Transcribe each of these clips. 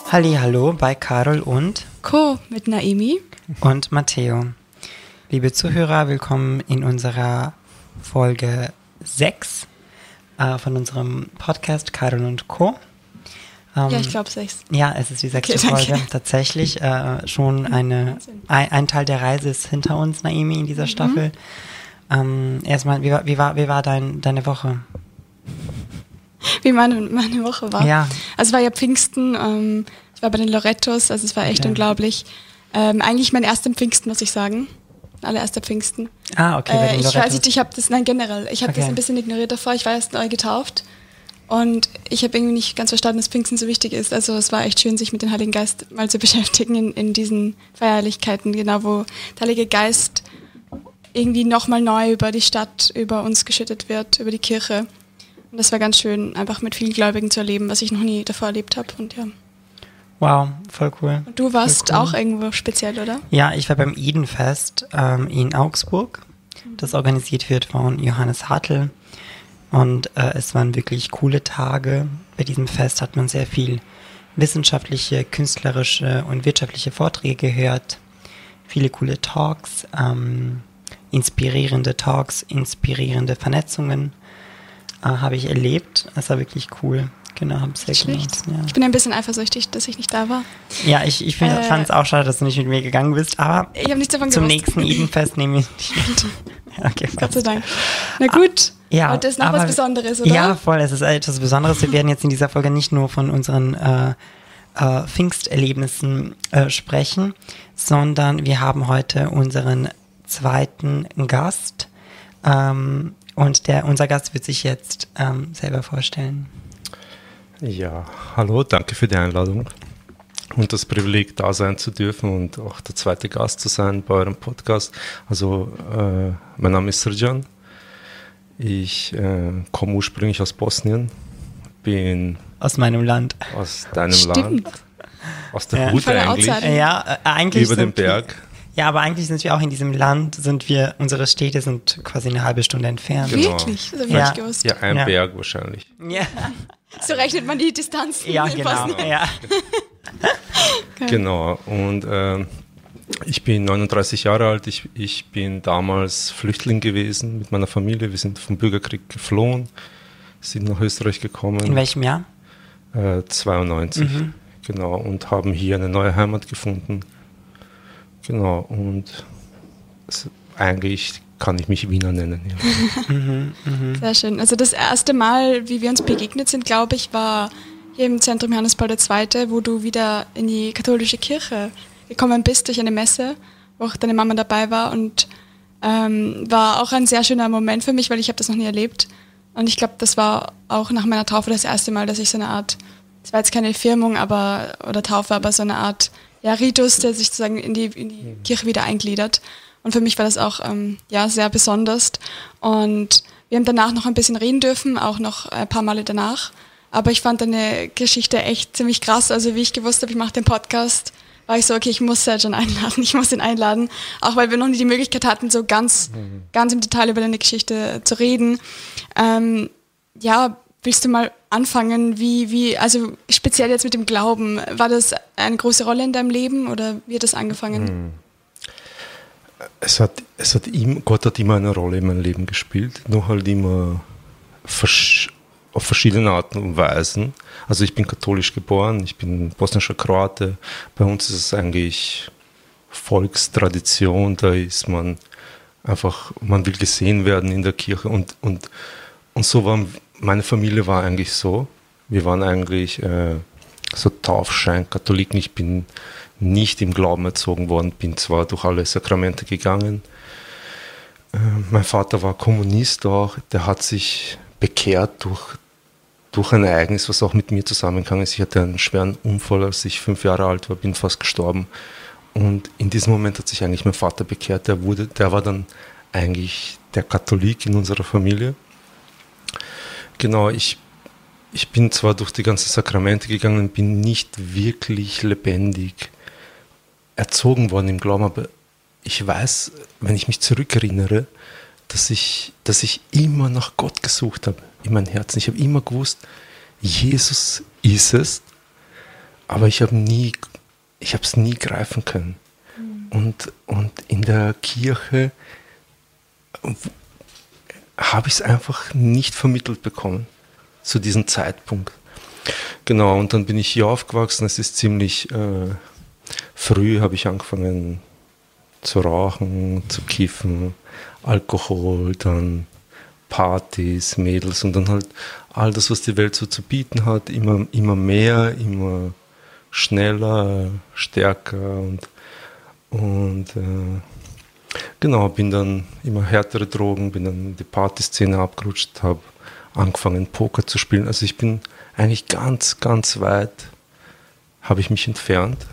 Hallihallo bei Carol und Co. mit Naimi und Matteo. Liebe Zuhörer, willkommen in unserer Folge 6 von unserem Podcast Carol und Co. Ja, ich glaube 6. Ja, es ist die 6. Folge. Tatsächlich schon ein Teil der Reise ist hinter uns, Naimi, in dieser Staffel. Erstmal, wie war deine Woche? Wie meine Woche war? Ja. Also es war ja Pfingsten, ich war bei den Lorettos, also es war echt unglaublich. Eigentlich mein erster Pfingsten, muss ich sagen. Allererster Pfingsten. Ah, okay, bei den Lorettos. Ich weiß nicht, generell. Ich habe das ein bisschen ignoriert davor, ich war erst neu getauft. Und ich habe irgendwie nicht ganz verstanden, dass Pfingsten so wichtig ist. Also es war echt schön, sich mit dem Heiligen Geist mal zu beschäftigen in diesen Feierlichkeiten, genau wo der Heilige Geist irgendwie nochmal neu über die Stadt, über uns geschüttet wird, über die Kirche. Und das war ganz schön, einfach mit vielen Gläubigen zu erleben, was ich noch nie davor erlebt habe. Und ja. Wow, voll cool. Und du warst auch irgendwo speziell, oder? Ja, ich war beim Edenfest in Augsburg, das organisiert wird von Johannes Hartl. Und es waren wirklich coole Tage. Bei diesem Fest hat man sehr viel wissenschaftliche, künstlerische und wirtschaftliche Vorträge gehört. Viele coole Talks, inspirierende Vernetzungen habe ich erlebt. Es war wirklich cool. Genau, habe es sehr genossen. Ja. Ich bin ein bisschen eifersüchtig, dass ich nicht da war. Ja, ich fand es auch schade, dass du nicht mit mir gegangen bist, aber ich habe nichts davon zum gewusst. Nächsten Edenfest nehme ich dich mit. Okay, Gott sei Dank. Na gut, ja, heute ist noch was Besonderes, oder? Ja, voll, es ist etwas Besonderes. Wir werden jetzt in dieser Folge nicht nur von unseren Pfingsterlebnissen sprechen, sondern wir haben heute unseren zweiten Gast und unser Gast wird sich jetzt selber vorstellen. Ja, hallo, danke für die Einladung und das Privileg, da sein zu dürfen und auch der zweite Gast zu sein bei eurem Podcast. Also, mein Name ist Srđan. Ich komme ursprünglich aus Bosnien, bin aus meinem Land. Aus deinem Land. Aus der Hut eigentlich. Ja, eigentlich über den Berg. Ja, aber eigentlich sind wir auch in diesem Land, unsere Städte sind quasi eine halbe Stunde entfernt. Genau. Wirklich? Das habe ich nicht gewusst. Ja, ein Berg wahrscheinlich. Ja. So rechnet man die Distanzen. Ja, genau. Ja. Genau, und ich bin 39 Jahre alt, ich bin damals Flüchtling gewesen mit meiner Familie, wir sind vom Bürgerkrieg geflohen, sind nach Österreich gekommen. In welchem Jahr? 92, genau, und haben hier eine neue Heimat gefunden. Genau, und eigentlich kann ich mich Wiener nennen. Ja. Sehr schön. Also das erste Mal, wie wir uns begegnet sind, glaube ich, war hier im Zentrum Johannes Paul II., wo du wieder in die katholische Kirche gekommen bist durch eine Messe, wo auch deine Mama dabei war und war auch ein sehr schöner Moment für mich, weil ich habe das noch nie erlebt. Und ich glaube, das war auch nach meiner Taufe das erste Mal, dass ich so eine Art, das war jetzt keine Firmung oder Taufe, aber so eine Art Ritus, der sich sozusagen in die Kirche wieder eingliedert. Und für mich war das auch sehr besonders. Und wir haben danach noch ein bisschen reden dürfen, auch noch ein paar Male danach. Aber ich fand deine Geschichte echt ziemlich krass. Also wie ich gewusst habe, ich mache den Podcast, war ich so, okay, ich muss Srđan einladen, ich muss ihn einladen. Auch weil wir noch nie die Möglichkeit hatten, so ganz im Detail über deine Geschichte zu reden. Willst du mal anfangen, also speziell jetzt mit dem Glauben, war das eine große Rolle in deinem Leben oder wie hat das angefangen? Gott hat immer eine Rolle in meinem Leben gespielt, nur halt immer auf verschiedene Arten und Weisen. Also ich bin katholisch geboren, ich bin bosnischer Kroate, bei uns ist es eigentlich Volkstradition, da ist man will gesehen werden in der Kirche und so meine Familie war eigentlich so, wir waren eigentlich so Taufschein-Katholiken, ich bin nicht im Glauben erzogen worden, bin zwar durch alle Sakramente gegangen. Mein Vater war Kommunist auch, der hat sich bekehrt durch ein Ereignis, was auch mit mir zusammengegangen ist. Ich hatte einen schweren Unfall, als ich 5 Jahre alt war, bin fast gestorben. Und in diesem Moment hat sich eigentlich mein Vater bekehrt, der war dann eigentlich der Katholik in unserer Familie. Genau, ich bin zwar durch die ganzen Sakramente gegangen, bin nicht wirklich lebendig erzogen worden im Glauben, aber ich weiß, wenn ich mich zurückerinnere, dass ich immer nach Gott gesucht habe in meinem Herzen. Ich habe immer gewusst, Jesus ist es aber ich habe es nie greifen können. Und in der Kirche habe ich es einfach nicht vermittelt bekommen, zu diesem Zeitpunkt. Genau, und dann bin ich hier aufgewachsen, es ist ziemlich früh, habe ich angefangen zu rauchen, zu kiffen, Alkohol, dann Partys, Mädels und dann halt all das, was die Welt so zu bieten hat, immer mehr, immer schneller, stärker und genau, bin dann immer härtere Drogen, bin dann in die Partyszene abgerutscht, habe angefangen Poker zu spielen. Also ich bin eigentlich ganz, ganz weit, habe ich mich entfernt.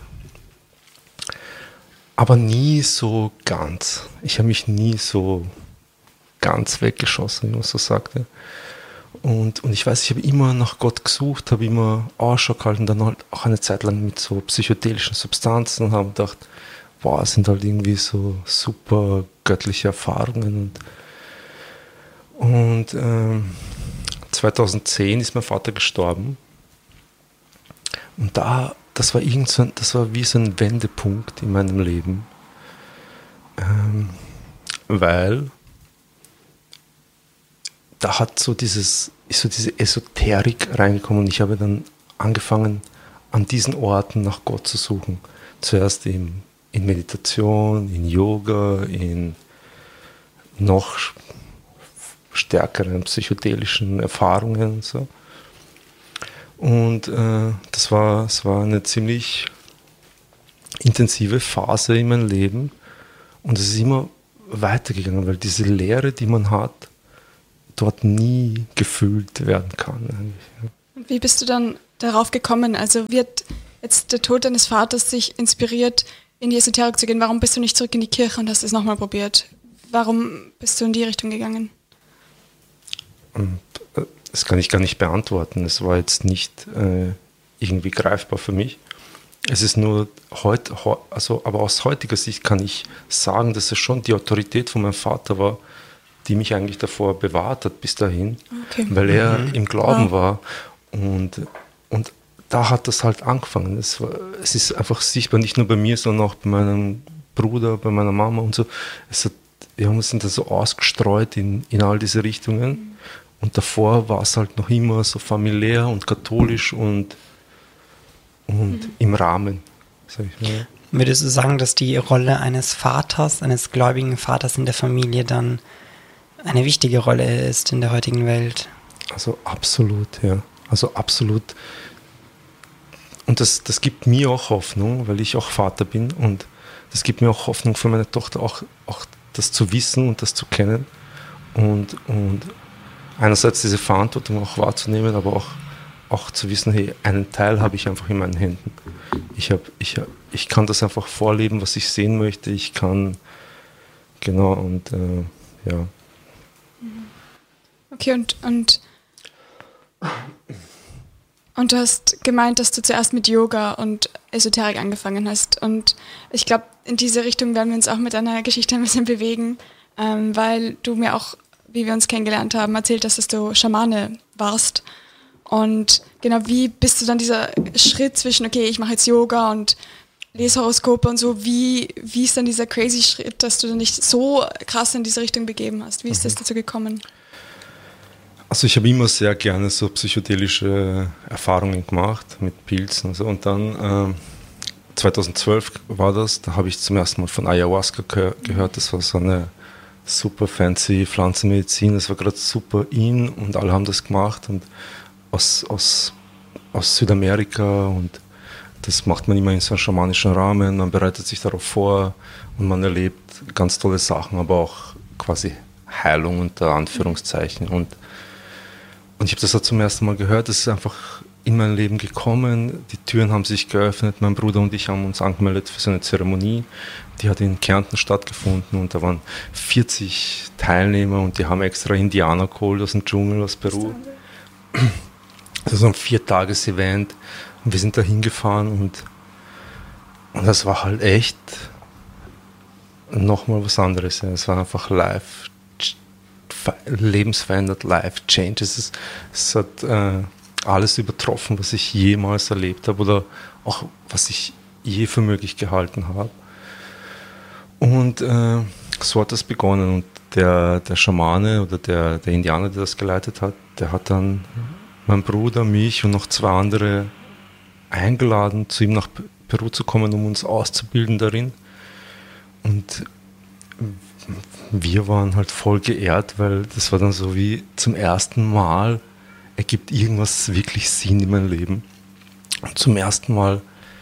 Aber nie so ganz. Ich habe mich nie so ganz weggeschossen, wie man so sagte. Und ich weiß, ich habe immer nach Gott gesucht, habe immer Ausschau gehalten, dann halt auch eine Zeit lang mit so psychedelischen Substanzen und habe gedacht, boah, es sind halt irgendwie so super göttliche Erfahrungen. Und 2010 ist mein Vater gestorben. Und das war wie so ein Wendepunkt in meinem Leben. Weil da hat so diese Esoterik reingekommen und ich habe dann angefangen, an diesen Orten nach Gott zu suchen. Zuerst in Meditation, in Yoga, in noch stärkeren psychedelischen Erfahrungen und so. Und es war eine ziemlich intensive Phase in meinem Leben und es ist immer weitergegangen, weil diese Leere, die man hat, dort nie gefüllt werden kann. Eigentlich. Und wie bist du dann darauf gekommen? Also wird jetzt der Tod deines Vaters dich inspiriert, in die Esoterik zu gehen? Warum bist du nicht zurück in die Kirche und hast es nochmal probiert? Warum bist du in die Richtung gegangen? Das kann ich gar nicht beantworten. Es war jetzt nicht irgendwie greifbar für mich. Es ist nur heute, aber aus heutiger Sicht kann ich sagen, dass es schon die Autorität von meinem Vater war, die mich eigentlich davor bewahrt hat bis dahin, weil er im Glauben war und da hat das halt angefangen. Es ist einfach sichtbar, nicht nur bei mir, sondern auch bei meinem Bruder, bei meiner Mama und so. Wir sind da so ausgestreut in all diese Richtungen und davor war es halt noch immer so familiär und katholisch und im Rahmen, sag ich mal. Würdest du sagen, dass die Rolle eines Vaters, eines gläubigen Vaters in der Familie dann eine wichtige Rolle ist in der heutigen Welt? Also absolut, ja. Also absolut. Und das gibt mir auch Hoffnung, weil ich auch Vater bin und das gibt mir auch Hoffnung für meine Tochter, auch das zu wissen und das zu kennen und einerseits diese Verantwortung auch wahrzunehmen, aber auch zu wissen, hey, einen Teil habe ich einfach in meinen Händen. Ich kann das einfach vorleben, was ich sehen möchte. Ich kann, genau, und ja. Okay, und du hast gemeint, dass du zuerst mit Yoga und Esoterik angefangen hast. Und ich glaube, in diese Richtung werden wir uns auch mit deiner Geschichte ein bisschen bewegen, weil du mir auch, wie wir uns kennengelernt haben, erzählt hast, dass du Schamane warst. Und genau, wie bist du dann dieser Schritt zwischen, okay, ich mache jetzt Yoga und lese Horoskope und so, wie ist dann dieser crazy Schritt, dass du dann nicht so krass in diese Richtung begeben hast? Wie ist das dazu gekommen? Also ich habe immer sehr gerne so psychedelische Erfahrungen gemacht mit Pilzen und so. Und dann 2012 war das, da habe ich zum ersten Mal von Ayahuasca gehört. Das war so eine super fancy Pflanzenmedizin. Das war gerade super in und alle haben das gemacht und aus Südamerika und das macht man immer in so einem schamanischen Rahmen. Man bereitet sich darauf vor und man erlebt ganz tolle Sachen, aber auch quasi Heilung unter Anführungszeichen. Und ich habe das halt zum ersten Mal gehört, das ist einfach in mein Leben gekommen, die Türen haben sich geöffnet, mein Bruder und ich haben uns angemeldet für so eine Zeremonie, die hat in Kärnten stattgefunden und da waren 40 Teilnehmer und die haben extra Indianer geholt aus dem Dschungel, aus Peru. Das war ein 4-Tages-Event und wir sind da hingefahren und das war halt echt nochmal was anderes. Es war einfach lebensverändert, life change. Es hat alles übertroffen, was ich jemals erlebt habe oder auch was ich je für möglich gehalten habe. Und so hat das begonnen. Und der Schamane oder der Indianer, der das geleitet hat, der hat dann meinen Bruder, mich und noch 2 andere eingeladen, zu ihm nach Peru zu kommen, um uns auszubilden darin. Und wir waren halt voll geehrt, weil das war dann so wie zum ersten Mal ergibt irgendwas wirklich Sinn in meinem Leben. Und zum ersten Mal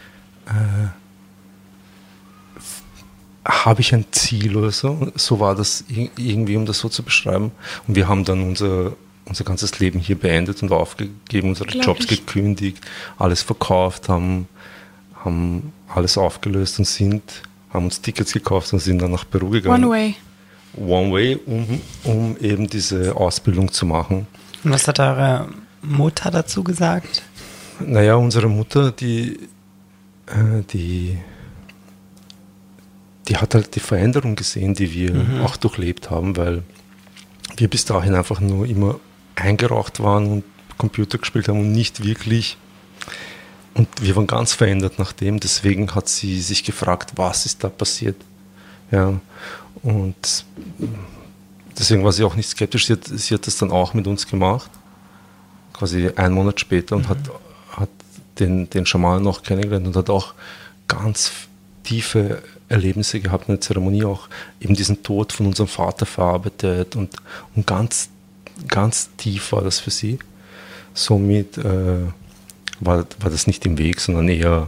habe ich ein Ziel oder so. So war das irgendwie, um das so zu beschreiben. Und wir haben dann unser ganzes Leben hier beendet und aufgegeben, unsere Jobs gekündigt, alles verkauft, haben alles aufgelöst und haben uns Tickets gekauft und sind dann nach Peru gegangen. One way, um eben diese Ausbildung zu machen. Und was hat eure Mutter dazu gesagt? Naja, unsere Mutter, die hat halt die Veränderung gesehen, die wir auch durchlebt haben, weil wir bis dahin einfach nur immer eingeraucht waren und Computer gespielt haben und nicht wirklich. Und wir waren ganz verändert nach dem. Deswegen hat sie sich gefragt, was ist da passiert. Ja, und deswegen war sie auch nicht skeptisch. Sie hat das dann auch mit uns gemacht, quasi 1 Monat später, und hat den Schamanen noch kennengelernt und hat auch ganz tiefe Erlebnisse gehabt in der Zeremonie, auch eben diesen Tod von unserem Vater verarbeitet und ganz, ganz tief war das für sie. Somit war das nicht im Weg, sondern eher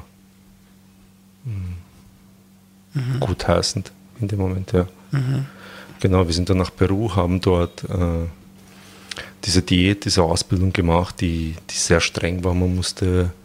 gutheißend in dem Moment, ja. Genau, wir sind dann nach Peru, haben dort diese Diät, diese Ausbildung gemacht, die sehr streng war. Man musste